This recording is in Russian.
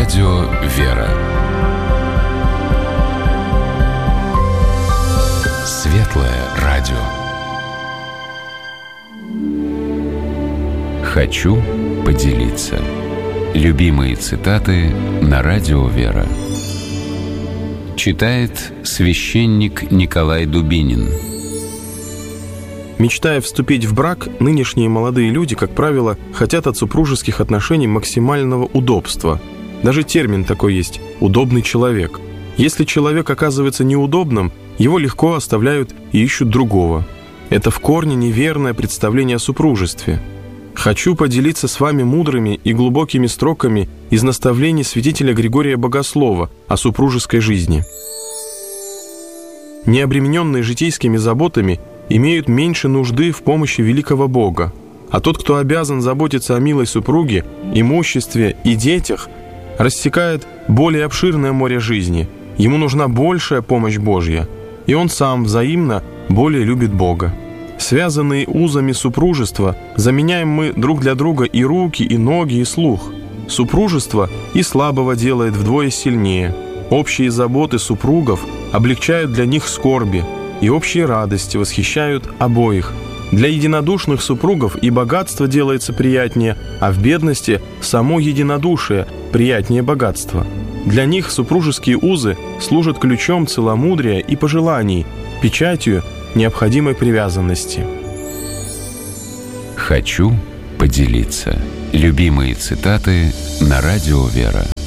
Радио «Вера». Светлое радио. Хочу поделиться. Любимые цитаты на Радио «Вера». Читает священник Николай Дубинин. Мечтая вступить в брак, нынешние молодые люди, как правило, хотят от супружеских отношений максимального удобства. Даже термин такой есть – «удобный человек». Если человек оказывается неудобным, его легко оставляют и ищут другого. Это в корне неверное представление о супружестве. Хочу поделиться с вами мудрыми и глубокими строками из наставлений святителя Григория Богослова о супружеской жизни. Необремененные житейскими заботами имеют меньше нужды в помощи великого Бога, а тот, кто обязан заботиться о милой супруге, имуществе и детях, рассекает более обширное море жизни. Ему нужна большая помощь Божья, и он сам взаимно более любит Бога. Связанные узами супружества, заменяем мы друг для друга и руки, и ноги, и слух. Супружество и слабого делает вдвое сильнее. Общие заботы супругов облегчают для них скорби, и общие радости восхищают обоих. Для единодушных супругов и богатство делается приятнее, а в бедности само единодушие приятнее богатства. Для них супружеские узы служат ключом целомудрия и пожеланий, печатью необходимой привязанности. Хочу поделиться. Любимые цитаты на Радио «Вера».